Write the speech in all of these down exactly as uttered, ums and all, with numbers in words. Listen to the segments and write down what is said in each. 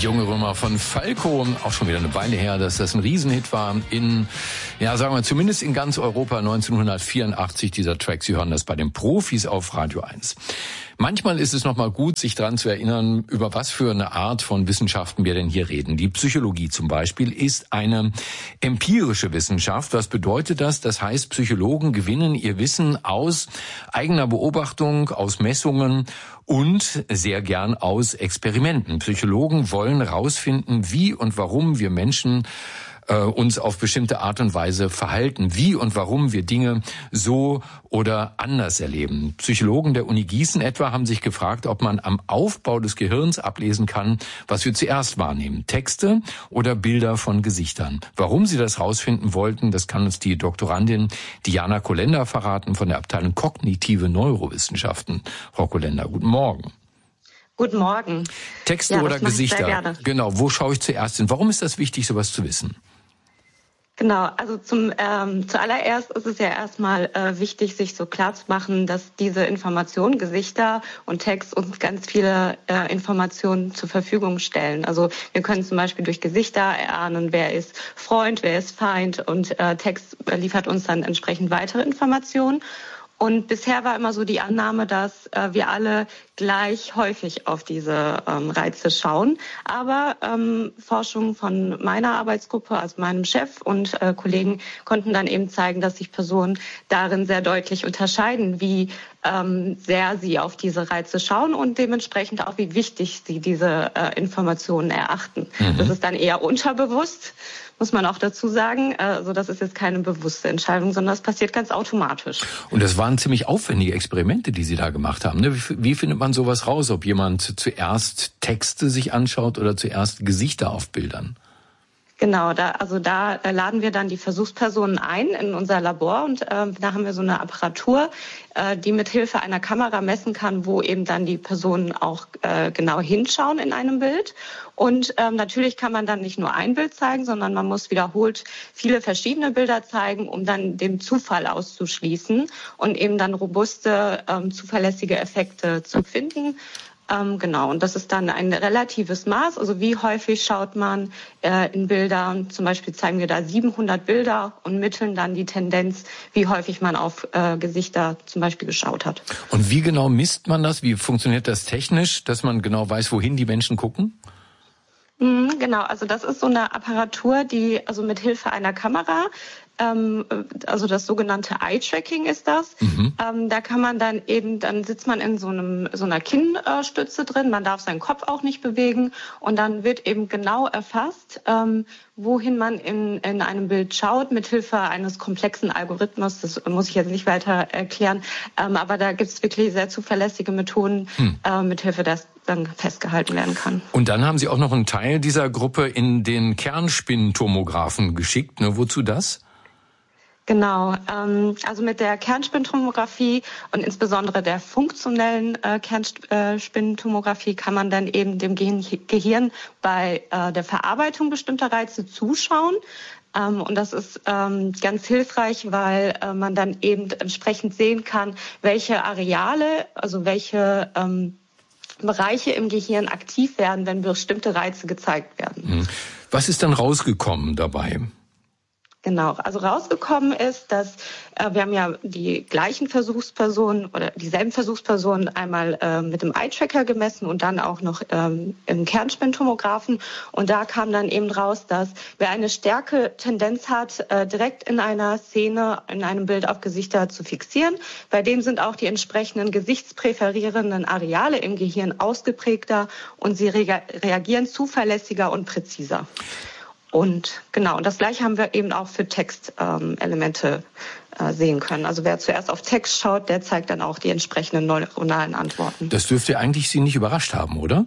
Junge Römer von Falco, auch schon wieder eine Weile her, dass das ein Riesenhit war in, ja sagen wir zumindest in ganz Europa neunzehnhundertvierundachtzig, dieser Track. Sie hören das bei den Profis auf Radio eins. Manchmal ist es nochmal gut, sich daran zu erinnern, über was für eine Art von Wissenschaften wir denn hier reden. Die Psychologie zum Beispiel ist eine empirische Wissenschaft. Was bedeutet das? Das heißt, Psychologen gewinnen ihr Wissen aus eigener Beobachtung, aus Messungen und sehr gern aus Experimenten. Psychologen wollen herausfinden, wie und warum wir Menschen äh, uns auf bestimmte Art und Weise verhalten, wie und warum wir Dinge so oder anders erleben. Psychologen der Uni Gießen etwa haben sich gefragt, ob man am Aufbau des Gehirns ablesen kann, was wir zuerst wahrnehmen, Texte oder Bilder von Gesichtern. Warum sie das rausfinden wollten, das kann uns die Doktorandin Diana Kolender verraten von der Abteilung Kognitive Neurowissenschaften. Frau Kolender, guten Morgen. Guten Morgen. Texte ja, oder Gesichter? Sehr gerne. Genau, wo schaue ich zuerst hin? Warum ist das wichtig, sowas zu wissen? Genau, also zum ähm, zuallererst ist es ja erstmal äh, wichtig, sich so klar zu machen, dass diese Informationen, Gesichter und Text uns ganz viele äh, Informationen zur Verfügung stellen. Also wir können zum Beispiel durch Gesichter erahnen, wer ist Freund, wer ist Feind, und äh, Text liefert uns dann entsprechend weitere Informationen. Und bisher war immer so die Annahme, dass äh, wir alle gleich häufig auf diese ähm, Reize schauen. Aber ähm, Forschung von meiner Arbeitsgruppe, also meinem Chef und äh, Kollegen, konnten dann eben zeigen, dass sich Personen darin sehr deutlich unterscheiden, wie ähm, sehr sie auf diese Reize schauen und dementsprechend auch, wie wichtig sie diese äh, Informationen erachten. Mhm. Das ist dann eher unterbewusst, muss man auch dazu sagen. Also das ist jetzt keine bewusste Entscheidung, sondern das passiert ganz automatisch. Und das waren ziemlich aufwendige Experimente, die Sie da gemacht haben. Wie, wie findet man sowas raus, ob jemand zuerst Texte sich anschaut oder zuerst Gesichter auf Bildern? Genau, da, also da äh, laden wir dann die Versuchspersonen ein in unser Labor und äh, da haben wir so eine Apparatur, äh, die mit Hilfe einer Kamera messen kann, wo eben dann die Personen auch äh, genau hinschauen in einem Bild. Und ähm, natürlich kann man dann nicht nur ein Bild zeigen, sondern man muss wiederholt viele verschiedene Bilder zeigen, um dann den Zufall auszuschließen und eben dann robuste, ähm, zuverlässige Effekte zu finden. Ähm, genau, und das ist dann ein relatives Maß. Also wie häufig schaut man äh, in Bildern, zum Beispiel zeigen wir da siebenhundert Bilder und mitteln dann die Tendenz, wie häufig man auf äh, Gesichter zum Beispiel geschaut hat. Und wie genau misst man das? Wie funktioniert das technisch, dass man genau weiß, wohin die Menschen gucken? Mhm, genau, also das ist so eine Apparatur, die also mit Hilfe einer Kamera, ähm, also das sogenannte Eye-Tracking ist das. Mhm. Ähm, da kann man dann eben, dann sitzt man in so einem so einer Kinnstütze drin, man darf seinen Kopf auch nicht bewegen und dann wird eben genau erfasst, ähm, wohin man in, in einem Bild schaut, mit Hilfe eines komplexen Algorithmus. Das muss ich jetzt nicht weiter erklären, ähm, aber da gibt es wirklich sehr zuverlässige Methoden, hm. äh, mit Hilfe des dann festgehalten werden kann. Und dann haben Sie auch noch einen Teil dieser Gruppe in den Kernspintomographen geschickt. Ne, wozu das? Genau, ähm, also mit der Kernspintomographie und insbesondere der funktionellen äh, Kernspintomographie kann man dann eben dem Gehirn bei äh, der Verarbeitung bestimmter Reize zuschauen. Ähm, und das ist ähm, ganz hilfreich, weil äh, man dann eben entsprechend sehen kann, welche Areale, also welche ähm, Bereiche im Gehirn aktiv werden, wenn bestimmte Reize gezeigt werden. Was ist dann rausgekommen dabei? Genau, also rausgekommen ist, dass äh, wir haben ja die gleichen Versuchspersonen oder dieselben Versuchspersonen einmal äh, mit dem Eye-Tracker gemessen und dann auch noch ähm, im Kernspintomographen. Und da kam dann eben raus, dass wer eine starke Tendenz hat, äh, direkt in einer Szene, in einem Bild auf Gesichter zu fixieren, bei dem sind auch die entsprechenden gesichtspräferierenden Areale im Gehirn ausgeprägter und sie rea- reagieren zuverlässiger und präziser. Und genau, und das Gleiche haben wir eben auch für Textelemente ähm, äh, sehen können. Also wer zuerst auf Text schaut, der zeigt dann auch die entsprechenden neuronalen Antworten. Das dürfte eigentlich Sie nicht überrascht haben, oder?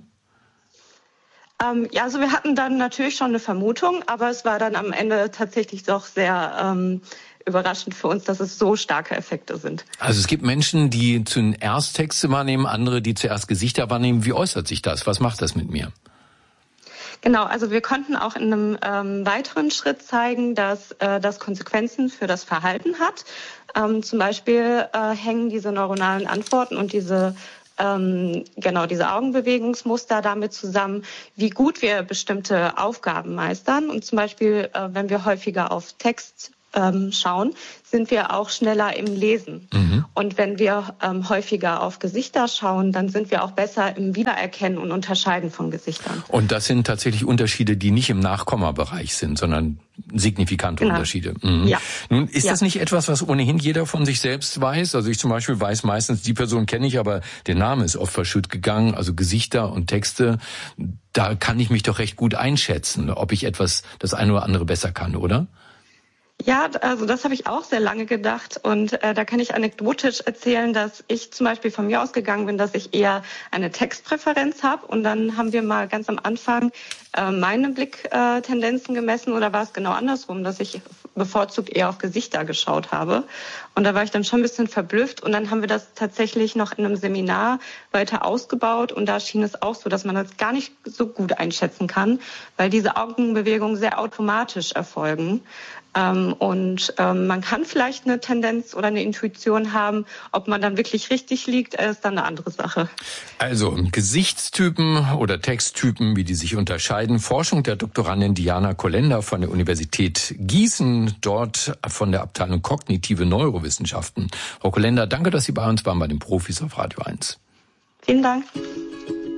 Ähm, ja, also wir hatten dann natürlich schon eine Vermutung, aber es war dann am Ende tatsächlich doch sehr ähm, überraschend für uns, dass es so starke Effekte sind. Also es gibt Menschen, die zuerst Texte wahrnehmen, andere, die zuerst Gesichter wahrnehmen. Wie äußert sich das? Was macht das mit mir? Genau, also wir konnten auch in einem ähm, weiteren Schritt zeigen, dass äh, das Konsequenzen für das Verhalten hat. Ähm, zum Beispiel äh, hängen diese neuronalen Antworten und diese ähm, genau diese Augenbewegungsmuster damit zusammen, wie gut wir bestimmte Aufgaben meistern. Und zum Beispiel, äh, wenn wir häufiger auf Text ähm, schauen, sind wir auch schneller im Lesen. Mhm. Und wenn wir ähm, häufiger auf Gesichter schauen, dann sind wir auch besser im Wiedererkennen und Unterscheiden von Gesichtern. Und das sind tatsächlich Unterschiede, die nicht im Nachkommabereich sind, sondern signifikante genau. Unterschiede. Mhm. Ja. Nun, ist ja. das nicht etwas, was ohnehin jeder von sich selbst weiß? Also ich zum Beispiel weiß meistens, die Person kenne ich, aber der Name ist oft verschütt gegangen. Also Gesichter und Texte, da kann ich mich doch recht gut einschätzen, ob ich etwas, das eine oder andere besser kann, oder? Ja, also das habe ich auch sehr lange gedacht und äh, da kann ich anekdotisch erzählen, dass ich zum Beispiel von mir ausgegangen bin, dass ich eher eine Textpräferenz habe und dann haben wir mal ganz am Anfang äh, meine Blicktendenzen gemessen oder war es genau andersrum, dass ich bevorzugt eher auf Gesichter geschaut habe und da war ich dann schon ein bisschen verblüfft und dann haben wir das tatsächlich noch in einem Seminar weiter ausgebaut und da schien es auch so, dass man das gar nicht so gut einschätzen kann, weil diese Augenbewegungen sehr automatisch erfolgen. Ähm, und ähm, man kann vielleicht eine Tendenz oder eine Intuition haben, ob man dann wirklich richtig liegt, ist dann eine andere Sache. Also Gesichtstypen oder Texttypen, wie die sich unterscheiden. Forschung der Doktorandin Diana Kolender von der Universität Gießen, dort von der Abteilung Kognitive Neurowissenschaften. Frau Kolender, danke, dass Sie bei uns waren bei den Profis auf Radio eins. Vielen Dank.